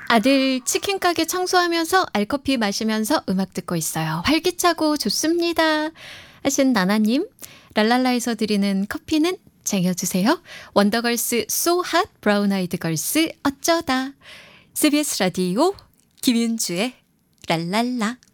아들 치킨 가게 청소하면서 알커피 마시면서 음악 듣고 있어요. 활기차고 좋습니다. 하신 나나님, 랄랄라에서 드리는 커피는 쟁여주세요. 원더걸스 So Hot, 브라운 아이드 걸스 어쩌다. CBS 라디오 김윤주의 랄랄라.